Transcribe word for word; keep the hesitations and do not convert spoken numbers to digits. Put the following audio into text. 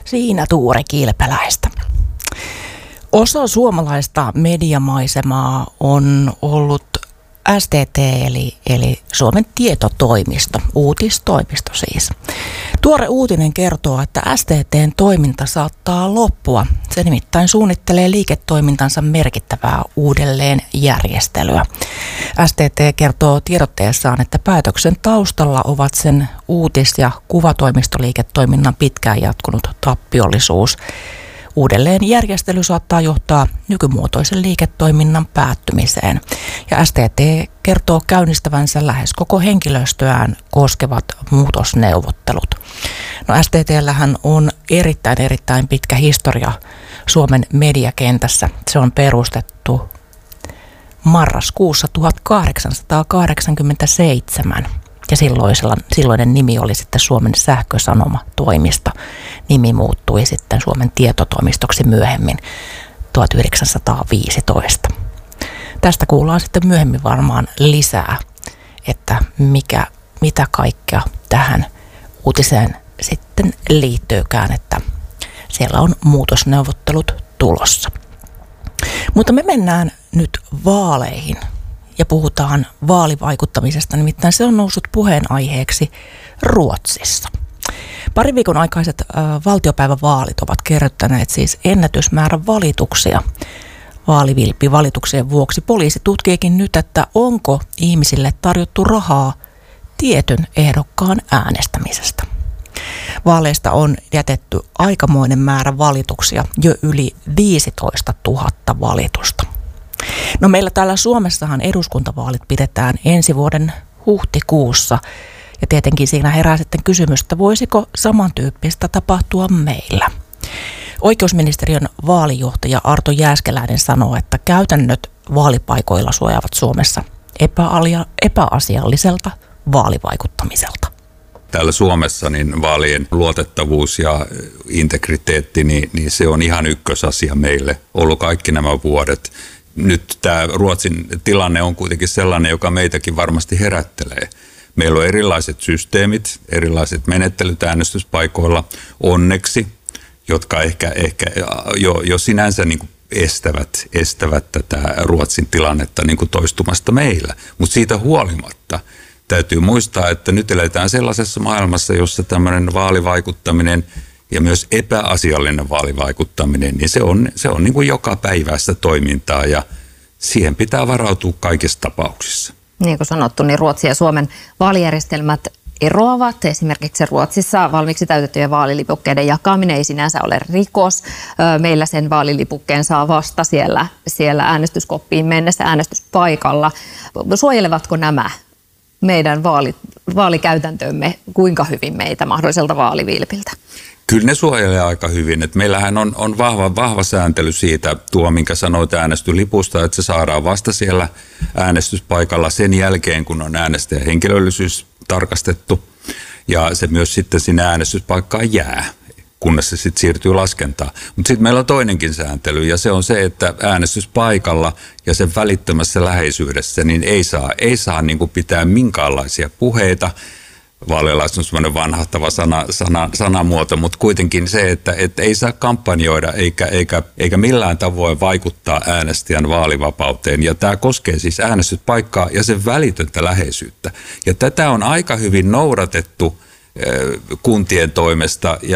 Siinä Tuure Kilpeläistä. Osa suomalaista mediamaisemaa on ollut S T T eli, eli Suomen tietotoimisto, uutistoimisto siis. Tuore uutinen kertoo, että S T T:n toiminta saattaa loppua. Se nimittäin suunnittelee liiketoimintansa merkittävää uudelleenjärjestelyä. S T T kertoo tiedotteessaan, että päätöksen taustalla ovat sen uutis- ja kuvatoimistoliiketoiminnan pitkään jatkunut tappiollisuus. Uudelleenjärjestely saattaa johtaa nykymuotoisen liiketoiminnan päättymiseen. Ja S T T kertoo käynnistävänsä lähes koko henkilöstöään koskevat muutosneuvottelut. No S T T:llähän on erittäin erittäin pitkä historia Suomen mediakentässä. Se on perustettu marraskuussa tuhatkahdeksansataakahdeksankymmentäseitsemän. Ja silloinen nimi oli sitten Suomen sähkösanoma-toimisto. Nimi muuttui sitten Suomen tietotoimistoksi myöhemmin tuhatyhdeksänsataaviisitoista. Tästä kuullaan sitten myöhemmin varmaan lisää, että mikä, mitä kaikkea tähän uutiseen sitten liittyykään, että siellä on muutosneuvottelut tulossa. Mutta me mennään nyt vaaleihin. Ja puhutaan vaalivaikuttamisesta, nimittäin se on noussut puheenaiheeksi Ruotsissa. Pari viikon aikaiset äh, valtiopäivävaalit ovat kerryttäneet siis ennätysmäärän valituksia. Vaalivilppivalituksien vuoksi poliisi tutkiikin nyt, että onko ihmisille tarjottu rahaa tietyn ehdokkaan äänestämisestä. Vaaleista on jätetty aikamoinen määrä valituksia, jo yli viisitoista tuhatta valitusta. No meillä täällä Suomessahan eduskuntavaalit pidetään ensi vuoden huhtikuussa ja tietenkin siinä herää sitten kysymys, että voisiko samantyyppistä tapahtua meillä. Oikeusministeriön vaalijohtaja Arto Jääskeläinen sanoo, että käytännöt vaalipaikoilla suojaavat Suomessa epäasialliselta vaalivaikuttamiselta. Täällä Suomessa niin vaalien luotettavuus ja integriteetti, niin, niin se on ihan ykkösasia meille ollut kaikki nämä vuodet. Nyt tämä Ruotsin tilanne on kuitenkin sellainen, joka meitäkin varmasti herättelee. Meillä on erilaiset systeemit, erilaiset menettelyt äänestyspaikoilla onneksi, jotka ehkä, ehkä jo, jo sinänsä niin kuin estävät, estävät tätä Ruotsin tilannetta niin kuin toistumasta meillä. Mutta siitä huolimatta täytyy muistaa, että nyt eletään sellaisessa maailmassa, jossa tämmöinen vaalivaikuttaminen ja myös epäasiallinen vaalivaikuttaminen, niin se on, se on niin kuin joka päiväistä toimintaa ja siihen pitää varautua kaikissa tapauksissa. Niin kuin sanottu, niin Ruotsin ja Suomen vaalijärjestelmät eroavat. Esimerkiksi Ruotsissa valmiiksi täytettyjen vaalilipukkeiden jakaminen ei sinänsä ole rikos. Meillä sen vaalilipukkeen saa vasta siellä, siellä äänestyskoppiin mennessä äänestyspaikalla. Suojelevatko nämä meidän vaali, vaalikäytäntömme kuinka hyvin meitä mahdolliselta vaalivilpiltä? Kyllä ne suojelee aika hyvin. Et meillähän on, on vahva, vahva sääntely siitä, tuo minkä sanoit äänestylipusta, että se saadaan vasta siellä äänestyspaikalla sen jälkeen, kun on äänestäjän henkilöllisyys tarkastettu. Ja se myös sitten sinne äänestyspaikkaan jää, kunnes se sitten siirtyy laskentaan. Mutta sitten meillä on toinenkin sääntely ja se on se, että äänestyspaikalla ja sen välittömässä läheisyydessä niin ei saa, ei saa niin kuin pitää minkäänlaisia puheita. Vaalilaissa on semmoinen vanhahtava sana, sana, sanamuoto, mutta kuitenkin se, että, että ei saa kampanjoida eikä, eikä, eikä millään tavoin vaikuttaa äänestäjän vaalivapauteen. Ja tämä koskee siis äänestyspaikkaa ja sen välitöntä läheisyyttä. Ja tätä on aika hyvin noudatettu kuntien toimesta ja